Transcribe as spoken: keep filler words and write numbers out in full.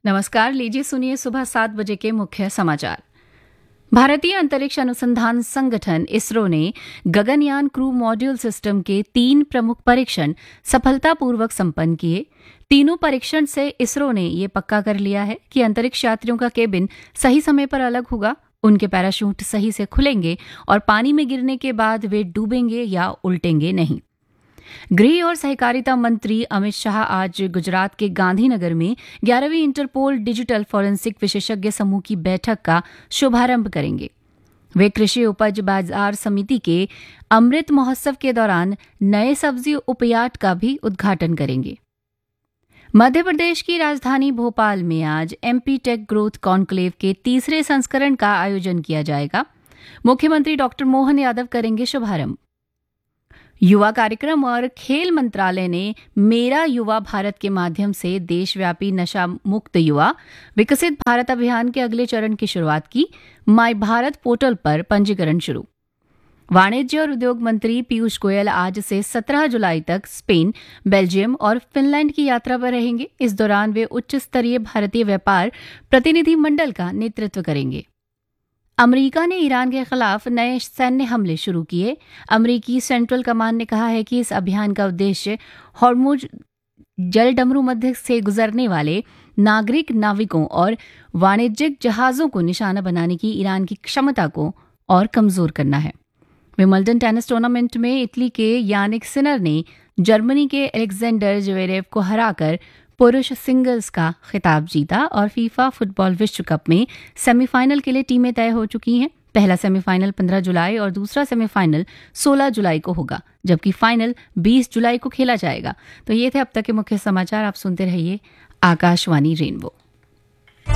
नमस्कार, लीजिए सुनिए सुबह सात बजे के मुख्य समाचार। भारतीय अंतरिक्ष अनुसंधान संगठन इसरो ने गगनयान क्रू मॉड्यूल सिस्टम के तीन प्रमुख परीक्षण सफलतापूर्वक संपन्न किए। तीनों परीक्षण से इसरो ने ये पक्का कर लिया है कि अंतरिक्ष यात्रियों का केबिन सही समय पर अलग होगा, उनके पैराशूट सही से खुलेंगे और पानी में गिरने के बाद वे डूबेंगे या उल्टेंगे नहीं। गृह और सहकारिता मंत्री अमित शाह आज गुजरात के गांधीनगर में ग्यारहवीं इंटरपोल डिजिटल फॉरेंसिक विशेषज्ञ समूह की बैठक का शुभारंभ करेंगे। वे कृषि उपज बाजार समिति के अमृत महोत्सव के दौरान नए सब्जी उपयाट का भी उद्घाटन करेंगे। मध्य प्रदेश की राजधानी भोपाल में आज एमपी टेक ग्रोथ कॉन्क्लेव के तीसरे संस्करण का आयोजन किया जाएगा। मुख्यमंत्री डॉक्टर मोहन यादव करेंगे शुभारंभ। युवा कार्यक्रम और खेल मंत्रालय ने मेरा युवा भारत के माध्यम से देशव्यापी नशा मुक्त युवा विकसित भारत अभियान के अगले चरण की शुरुआत की। माई भारत पोर्टल पर पंजीकरण शुरू। वाणिज्य और उद्योग मंत्री पीयूष गोयल आज से सत्रह जुलाई तक स्पेन, बेल्जियम और फिनलैंड की यात्रा पर रहेंगे। इस दौरान वे उच्च स्तरीय भारतीय व्यापार प्रतिनिधि मंडल का नेतृत्व करेंगे। अमेरिका ने ईरान के खिलाफ नए सैन्य हमले शुरू किए। अमेरिकी सेंट्रल कमांड ने कहा है कि इस अभियान का उद्देश्य हॉर्मुज जलडमरू मध्य से गुजरने वाले नागरिक नाविकों और वाणिज्यिक जहाजों को निशाना बनाने की ईरान की क्षमता को और कमजोर करना है। विंबलडन टेनिस टूर्नामेंट में इटली के यानिक सिनर ने जर्मनी के अलेक्जेंडर ज्वेरेव को हराकर पुरुष सिंगल्स का खिताब जीता और फीफा फुटबॉल विश्व कप में सेमीफाइनल के लिए टीमें तय हो चुकी हैं। पहला सेमीफाइनल पंद्रह जुलाई और दूसरा सेमीफाइनल सोलह जुलाई को होगा, जबकि फाइनल बीस जुलाई को खेला जाएगा। तो ये थे अब तक के मुख्य समाचार। आप सुनते रहिए आकाशवाणी रेनबो।